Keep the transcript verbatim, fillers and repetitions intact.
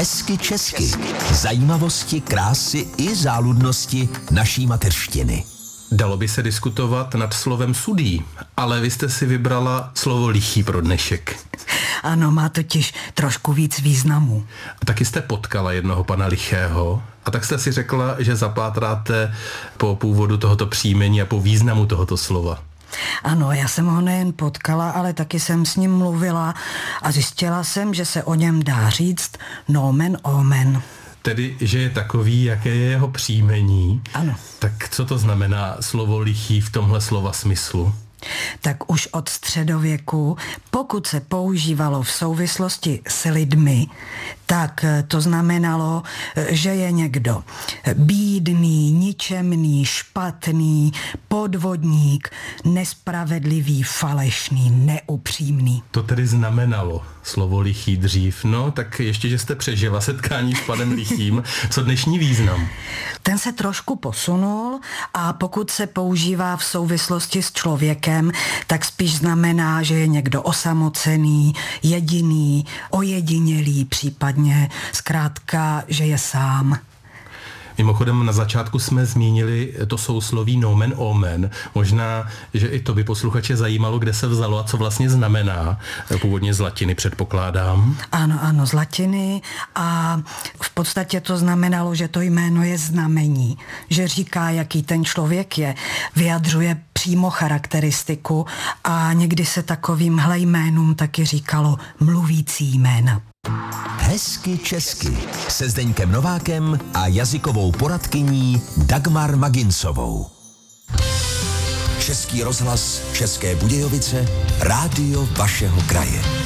Hezky česky. Zajímavosti, krásy i záludnosti naší mateřštiny. Dalo by se diskutovat nad slovem sudý, ale vy jste si vybrala slovo lichý pro dnešek. Ano, má totiž trošku víc významů. A taky jste potkala jednoho pana Lichého a tak jste si řekla, že zapátráte po původu tohoto příjmení a po významu tohoto slova. Ano, já jsem ho nejen potkala, ale taky jsem s ním mluvila a zjistila jsem, že se o něm dá říct nomen omen. Tedy, že je takový, jaké je jeho příjmení. Ano. Tak co to znamená slovo lichý v tomhle slova smyslu? Tak už od středověku, pokud se používalo v souvislosti s lidmi, tak to znamenalo, že je někdo bídný, ničemný, špatný, podvodník, nespravedlivý, falešný, neupřímný. To tedy znamenalo slovo lichý dřív. No, tak ještě, že jste přežila setkání s panem Lichým. Co dnešní význam? Ten se trošku posunul a pokud se používá v souvislosti s člověkem, tak spíš znamená, že je někdo osamocený, jediný, ojedinělý, případně zkrátka, že je sám. Mimochodem na začátku jsme zmínili to sousloví nomen omen. Možná, že i to by posluchače zajímalo, kde se vzalo a co vlastně znamená. Původně z latiny předpokládám. Ano, ano, z latiny a v podstatě to znamenalo, že to jméno je znamení, že říká, jaký ten člověk je, vyjadřuje přímo charakteristiku a někdy se takovýmhle jménům taky říkalo mluvící jména. Hezky česky se Zdeňkem Novákem a jazykovou poradkyní Dagmar Maginsovou. Český rozhlas České Budějovice, rádio vašeho kraje.